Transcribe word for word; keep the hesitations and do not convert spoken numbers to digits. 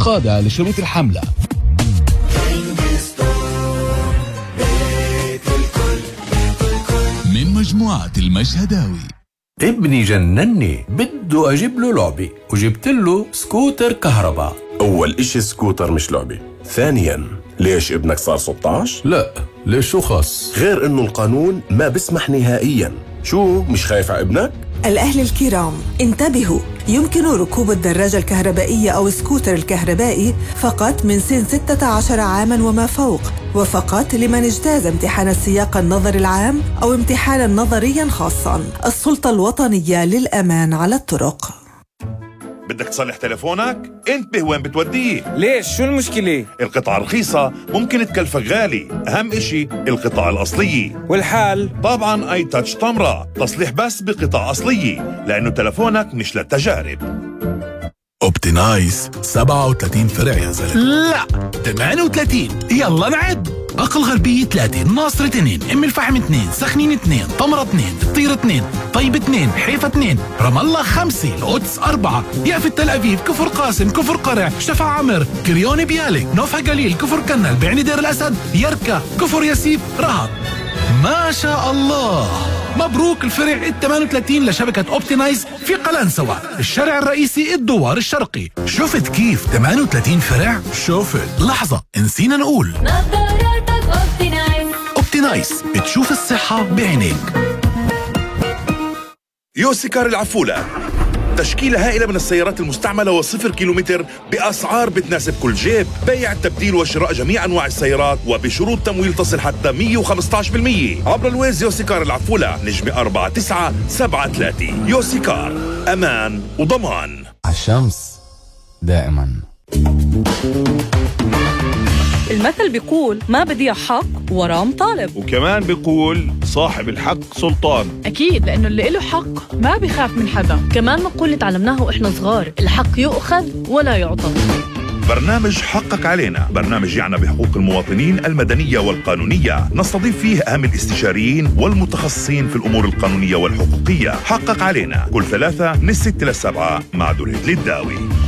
خاضع لشروط الحملة. من مجموعة المشهداوي. ابني جنني، بده أجيب له لعبة وجبت له سكوتر كهرباء. أول إشي سكوتر مش لعبة. ثانياً، ليش ابنك صار ستة عشر؟ لا، ليش شو خاص؟ غير إنه القانون ما بسمح نهائياً. شو مش خايف على ابنك؟ الأهل الكرام انتبهوا، يمكن ركوب الدراجة الكهربائية أو السكوتر الكهربائي فقط من سن ستة عشر عاماً وما فوق، وفقط لمن اجتاز امتحان السياق النظري العام أو امتحانا نظريا خاصا. السلطة الوطنية للأمان على الطرق. بدك تصلح تلفونك؟ انتبه وين بتوديه. ليش؟ شو المشكلة؟ القطع رخيصة ممكن تكلفك غالي، أهم إشي القطع الأصلية. والحال؟ طبعاً آي تاتش تمرة، تصليح بس بقطع أصلية، لأنه تلفونك مش للتجارب. اوبتنايس سبعة وثلاثين فرع يا زلمة. لا ثمانية وثلاثين. يلا نعد. أقل غربية ثلاثة، الناصر اثنين، أم الفحم اثنين، سخنين اثنين، طمرة اثنين، الطير اثنين، طيب اثنين، حيفا اثنين، رام الله خمسة، القدس أربعة، يافت تل أبيب، كفر قاسم، كفر قرع، شفا عمر، كريون بيالك، نوفا قليل، كفر كنل، بعين دير الأسد، يركا، كفر ياسيف، رهط. ما شاء الله، مبروك الفرع ال ثمانية وثلاثين لشبكة اوبتنايز في قلنسوة، الشارع الرئيسي الدوار الشرقي. شفت كيف ثمانية وثلاثين فرع؟ شفت. لحظة، نسينا نقول اوبتنايز، بتشوف الصحة بعينيك. يوسيكار العفولة، تشكيلة هائلة من السيارات المستعملة والصفر كيلومتر بأسعار بتناسب كل جيب، بيع التبديل وشراء جميع أنواع السيارات وبشروط تمويل تصل حتى مية وخمسة عشر بالمية عبر الويز. يوسيكار العفولة، نجمة أربعة تسعة سبعة ثلاثة. يوسيكار، أمان وضمان. الشمس دائما. المثل بيقول ما بدي حق وراه مطالب، وكمان بيقول صاحب الحق سلطان. أكيد، لأنه اللي له حق ما بيخاف من حدا. كمان مقولة تعلمناها وإحنا صغار، الحق يؤخذ ولا يعطى. برنامج حقك علينا، برنامج يعنى بحقوق المواطنين المدنية والقانونية، نستضيف فيه أهم الاستشاريين والمتخصصين في الأمور القانونية والحقوقية. حقك علينا كل ثلاثة من الست للسبعة مع دريد للداوي.